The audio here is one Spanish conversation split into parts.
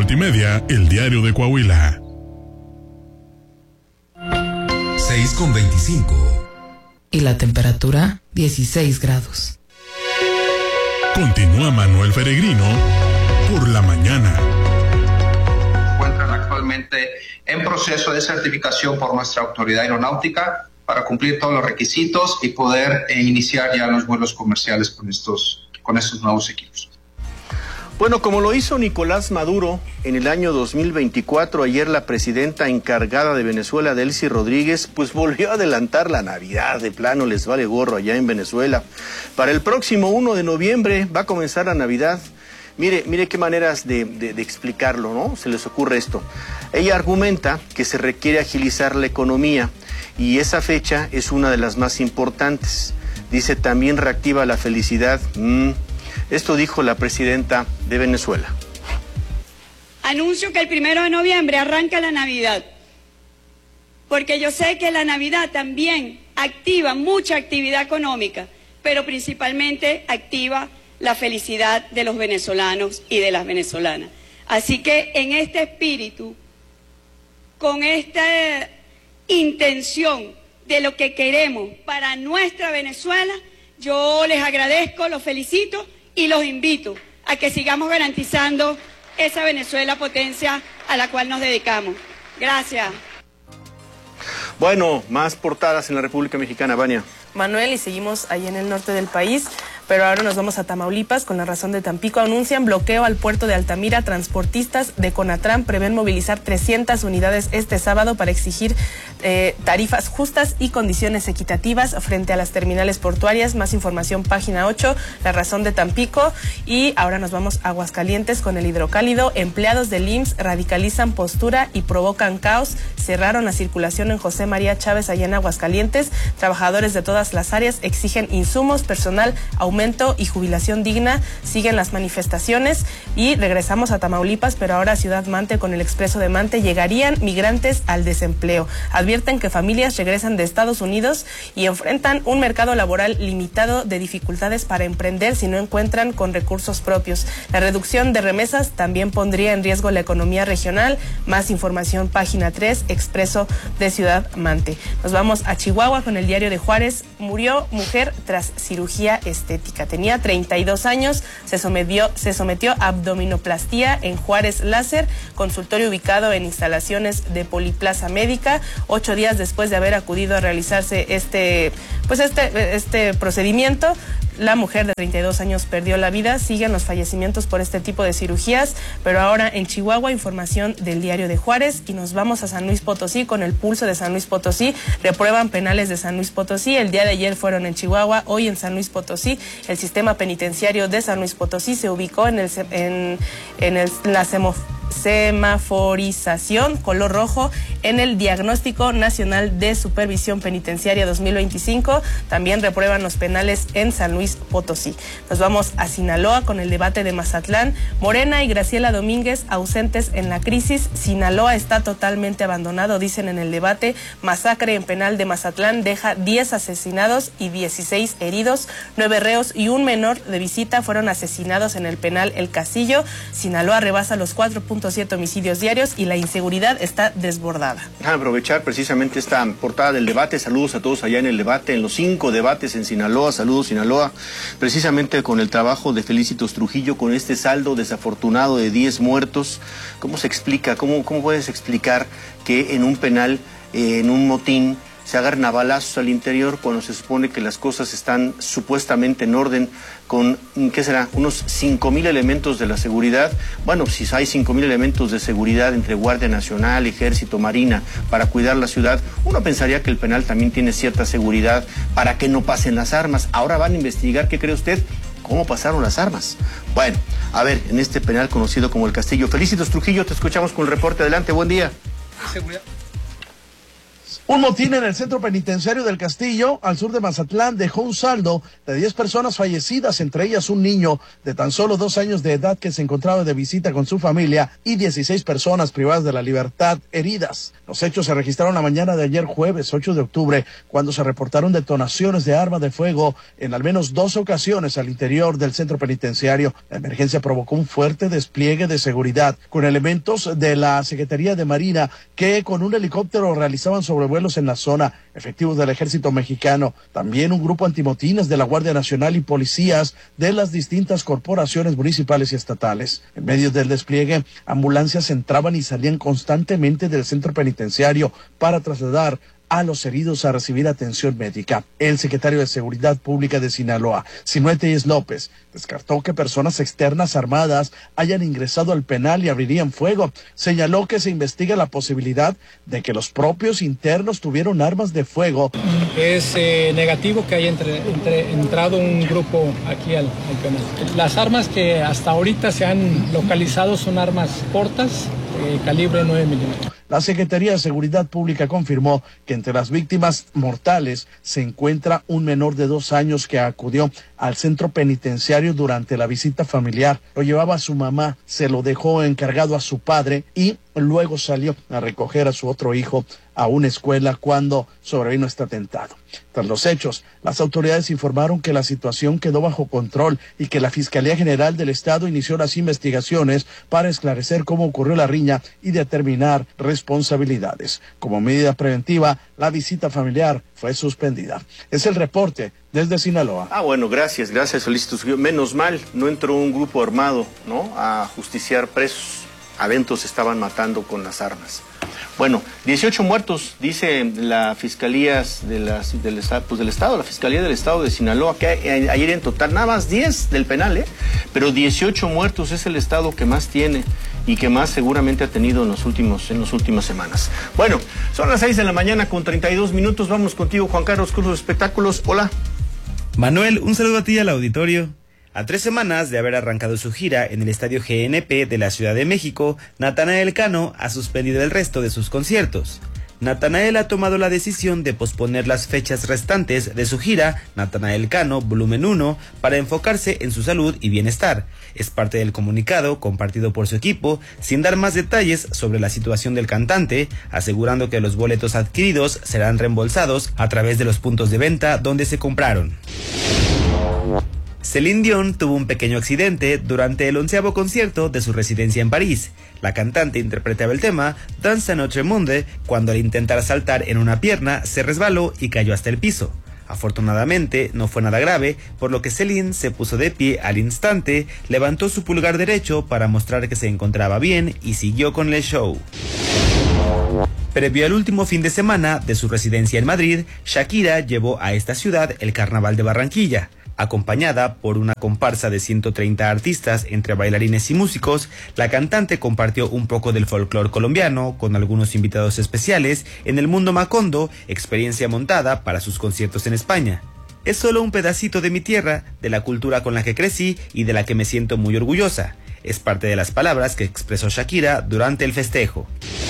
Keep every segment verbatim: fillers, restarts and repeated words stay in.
Multimedia, el diario de Coahuila. seis con veinticinco. Y la temperatura, dieciséis grados. Continúa Manuel Peregrino por la mañana. Se encuentran actualmente en proceso de certificación por nuestra autoridad aeronáutica para cumplir todos los requisitos y poder eh, iniciar ya los vuelos comerciales con estos, con estos nuevos equipos. Bueno, como lo hizo Nicolás Maduro en el año dos mil veinticuatro, ayer la presidenta encargada de Venezuela, Delcy Rodríguez, pues volvió a adelantar la Navidad. De plano les vale gorro allá en Venezuela. Para el próximo uno de noviembre va a comenzar la Navidad. Mire, mire qué maneras de, de, de explicarlo, ¿no? Se les ocurre esto. Ella argumenta que se requiere agilizar la economía y esa fecha es una de las más importantes. Dice, también reactiva la felicidad. Mm. Esto dijo la presidenta de Venezuela. Anuncio que el primero de noviembre arranca la Navidad, porque yo sé que la Navidad también activa mucha actividad económica, pero principalmente activa la felicidad de los venezolanos y de las venezolanas. Así que en este espíritu, con esta intención de lo que queremos para nuestra Venezuela, yo les agradezco, los felicito y los invito a que sigamos garantizando esa Venezuela potencia a la cual nos dedicamos. Gracias. Bueno, más portadas en la República Mexicana, Vania. Manuel, y seguimos ahí en el norte del país, pero ahora nos vamos a Tamaulipas. Con La Razón de Tampico anuncian bloqueo al puerto de Altamira. Transportistas de Conatram prevén movilizar trescientas unidades este sábado para exigir eh, tarifas justas y condiciones equitativas frente a las terminales portuarias. Más información, página ocho, La Razón de Tampico. Y ahora nos vamos a Aguascalientes con el hidrocálido. Empleados del I M S S radicalizan postura y provocan caos. Cerraron la circulación en José María Chávez allá en Aguascalientes. Trabajadores de todas las áreas exigen insumos, personal, aumento y jubilación digna. Siguen las manifestaciones y regresamos a Tamaulipas, pero ahora a Ciudad Mante con el Expreso de Mante. Llegarían migrantes al desempleo. Advierten que familias regresan de Estados Unidos y enfrentan un mercado laboral limitado de dificultades para emprender si no encuentran con recursos propios. La reducción de remesas también pondría en riesgo la economía regional. Más información, página tres, Expreso de Ciudad Mante. Nos vamos a Chihuahua con el Diario de Juárez. Murió mujer tras cirugía estética. Tenía treinta y dos años, se sometió, se sometió a abdominoplastía en Juárez Láser, consultorio ubicado en instalaciones de Poliplaza Médica. Ocho días después de haber acudido a realizarse este, pues este, este procedimiento, la mujer de treinta y dos años perdió la vida. Siguen los fallecimientos por este tipo de cirugías, pero ahora en Chihuahua, información del Diario de Juárez, y nos vamos a San Luis Potosí con el Pulso de San Luis Potosí. Reprueban penales de San Luis Potosí. El día de ayer fueron en Chihuahua, hoy en San Luis Potosí. El sistema penitenciario de San Luis Potosí se ubicó en, el, en, en, el, en la semofonización semaforización color rojo en el Diagnóstico Nacional de Supervisión Penitenciaria dos mil veinticinco. También reprueban los penales en San Luis Potosí. Nos vamos a Sinaloa con el debate de Mazatlán. Morena y Graciela Domínguez ausentes en la crisis. Sinaloa está totalmente abandonado, dicen en el debate. Masacre en penal de Mazatlán deja diez asesinados y dieciséis heridos. Nueve reos y un menor de visita fueron asesinados en el penal El Castillo. Sinaloa rebasa los cuatro punto siete homicidios diarios y la inseguridad está desbordada. Déjame aprovechar precisamente esta portada del debate. Saludos a todos allá en el debate, en los cinco debates en Sinaloa. Saludos, Sinaloa. Precisamente con el trabajo de Felicitos Trujillo, con este saldo desafortunado de diez muertos. ¿Cómo se explica? ¿Cómo, cómo puedes explicar que en un penal, eh, en un motín, se agarran a balazos al interior cuando se supone que las cosas están supuestamente en orden con, ¿qué será?, unos cinco mil elementos de la seguridad? Bueno, si hay cinco mil elementos de seguridad entre Guardia Nacional, Ejército, Marina, para cuidar la ciudad, uno pensaría que el penal también tiene cierta seguridad para que no pasen las armas. Ahora van a investigar, ¿qué cree usted?, cómo pasaron las armas. Bueno, a ver, en este penal conocido como El Castillo. Felicitos Trujillo, te escuchamos con el reporte. Adelante, buen día. Seguridad. Un motín en el centro penitenciario del Castillo, al sur de Mazatlán, dejó un saldo de diez personas fallecidas, entre ellas un niño de tan solo dos años de edad que se encontraba de visita con su familia y dieciséis personas privadas de la libertad heridas. Los hechos se registraron la mañana de ayer jueves ocho de octubre, cuando se reportaron detonaciones de arma de fuego en al menos dos ocasiones al interior del centro penitenciario. La emergencia provocó un fuerte despliegue de seguridad con elementos de la Secretaría de Marina que con un helicóptero realizaban sobrevuelos en la zona, efectivos del Ejército Mexicano, también un grupo antimotines de la Guardia Nacional y policías de las distintas corporaciones municipales y estatales. En medio del despliegue, ambulancias entraban y salían constantemente del centro penitenciario para trasladar a los heridos a recibir atención médica. El secretario de Seguridad Pública de Sinaloa, Sinué Tellez López, descartó que personas externas armadas hayan ingresado al penal y abrirían fuego. Señaló que se investiga la posibilidad de que los propios internos tuvieron armas de fuego. Es eh, negativo que haya entre, entre, entrado un grupo aquí al, al penal. Las armas que hasta ahorita se han localizado son armas cortas, eh, calibre nueve milímetros. La Secretaría de Seguridad Pública confirmó que entre las víctimas mortales se encuentra un menor de dos años que acudió al centro penitenciario durante la visita familiar. Lo llevaba a su mamá, se lo dejó encargado a su padre y luego salió a recoger a su otro hijo a una escuela cuando sobrevino este atentado. Tras los hechos, las autoridades informaron que la situación quedó bajo control y que la Fiscalía General del Estado inició las investigaciones para esclarecer cómo ocurrió la riña y determinar responsabilidades. Como medida preventiva, la visita familiar fue suspendida. Es el reporte desde Sinaloa. Ah, bueno, gracias, gracias, Solícitos. Menos mal, no entró un grupo armado, ¿no?, a justiciar presos. Adentro se estaban matando con las armas. Bueno, dieciocho muertos, dice la Fiscalía de las, del, pues del Estado, la Fiscalía del Estado de Sinaloa, que hay, ayer en total, nada más diez del penal, ¿eh? Pero dieciocho muertos, es el Estado que más tiene y que más seguramente ha tenido en los últimos, en las últimas semanas. Bueno, son las seis de la mañana con treinta y dos minutos, vamos contigo, Juan Carlos Cruz de Espectáculos, hola. Manuel, un saludo a ti y al auditorio. A tres semanas de haber arrancado su gira en el Estadio G N P de la Ciudad de México, Natanael Cano ha suspendido el resto de sus conciertos. Natanael ha tomado la decisión de posponer las fechas restantes de su gira Natanael Cano Volumen uno para enfocarse en su salud y bienestar. Es parte del comunicado compartido por su equipo, sin dar más detalles sobre la situación del cantante, asegurando que los boletos adquiridos serán reembolsados a través de los puntos de venta donde se compraron. Celine Dion tuvo un pequeño accidente durante el onceavo concierto de su residencia en París. La cantante interpretaba el tema Danse à notre monde cuando al intentar saltar en una pierna se resbaló y cayó hasta el piso. Afortunadamente no fue nada grave, por lo que Celine se puso de pie al instante, levantó su pulgar derecho para mostrar que se encontraba bien y siguió con el show. Previo al último fin de semana de su residencia en Madrid, Shakira llevó a esta ciudad el Carnaval de Barranquilla. Acompañada por una comparsa de ciento treinta artistas entre bailarines y músicos, la cantante compartió un poco del folclore colombiano con algunos invitados especiales en el Mundo Macondo, experiencia montada para sus conciertos en España. Es solo un pedacito de mi tierra, de la cultura con la que crecí y de la que me siento muy orgullosa. Es parte de las palabras que expresó Shakira durante el festejo.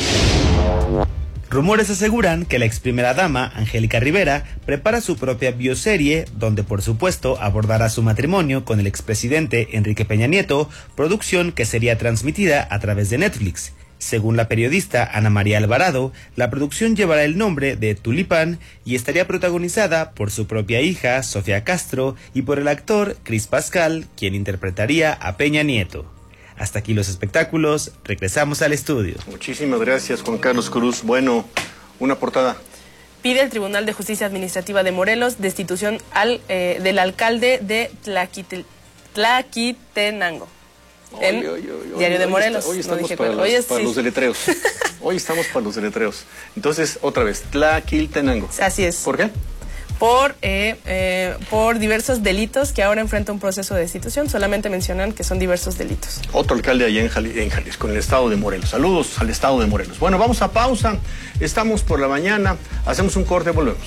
Rumores aseguran que la ex primera dama, Angélica Rivera, prepara su propia bioserie, donde por supuesto abordará su matrimonio con el expresidente Enrique Peña Nieto, producción que sería transmitida a través de Netflix. Según la periodista Ana María Alvarado, la producción llevará el nombre de Tulipán y estaría protagonizada por su propia hija, Sofía Castro, y por el actor Cris Pascal, quien interpretaría a Peña Nieto. Hasta aquí los espectáculos, regresamos al estudio. Muchísimas gracias, Juan Carlos Cruz. Bueno, una portada. Pide el Tribunal de Justicia Administrativa de Morelos destitución al, eh, del alcalde de Tlaquite, Tlaquitenango. En Oye, oye, oye, Diario oye, de Morelos. Hoy, está, hoy no estamos dije para, cuál. los, Hoy es, para sí. los deletreos. Hoy estamos para los deletreos. Entonces, otra vez, Tlaquiltenango. Así es. ¿Por qué? Por, eh, eh, por diversos delitos que ahora enfrenta un proceso de destitución. Solamente mencionan que son diversos delitos. Otro alcalde allá en, Jali en Jalisco, en el estado de Morelos. Saludos al estado de Morelos. Bueno, vamos a pausa. Estamos por la mañana. Hacemos un corte, volvemos.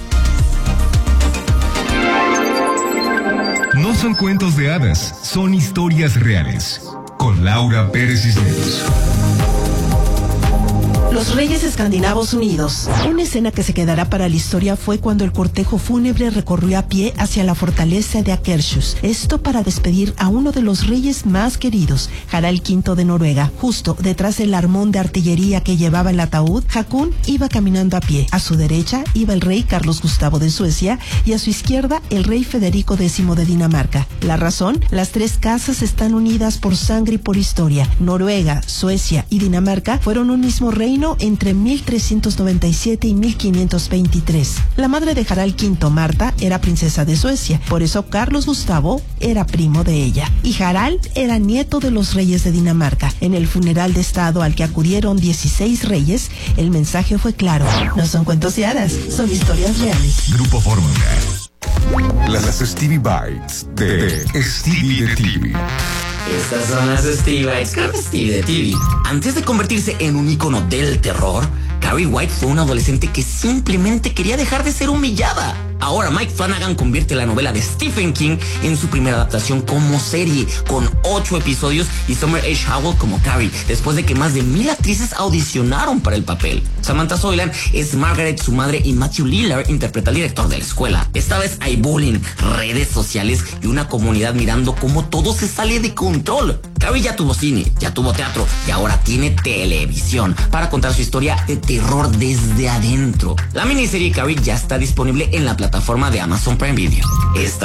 No son cuentos de hadas, son historias reales. Con Laura Pérez Cisneros. Los Reyes Escandinavos Unidos. Una escena que se quedará para la historia fue cuando el cortejo fúnebre recorrió a pie hacia la fortaleza de Akershus. Esto para despedir a uno de los reyes más queridos, Harald quinto de Noruega. Justo detrás del armón de artillería que llevaba el ataúd, Haakon iba caminando a pie. A su derecha iba el rey Carlos Gustavo de Suecia y a su izquierda el rey Federico décimo de Dinamarca. La razón, las tres casas están unidas por sangre y por historia. Noruega, Suecia y Dinamarca fueron un mismo reino entre mil trescientos noventa y siete y mil quinientos veintitrés. La madre de Harald quinto, Marta, era princesa de Suecia, por eso Carlos Gustavo era primo de ella. Y Harald era nieto de los reyes de Dinamarca. En el funeral de estado al que acudieron dieciséis reyes, el mensaje fue claro. No son cuentos de hadas, son historias reales. Grupo Fórmula. Las Stevie Bites de Stevie de T V. Estas son las Stevie Bites con Stevie de T V. Antes de convertirse en un ícono del terror, Carrie White fue una adolescente que simplemente quería dejar de ser humillada. Ahora Mike Flanagan convierte la novela de Stephen King en su primera adaptación como serie, con ocho episodios y Summer H. Howell como Carrie, después de que más de mil actrices audicionaron para el papel. Samantha Soilan es Margaret, su madre, y Matthew Lillard interpreta al director de la escuela. Esta vez hay bullying, redes sociales y una comunidad mirando cómo todo se sale de control. Carrie ya tuvo cine, ya tuvo teatro y ahora tiene televisión para contar su historia de terror desde adentro. La miniserie Carrie ya está disponible en la plataforma de Amazon Prime Video. Esta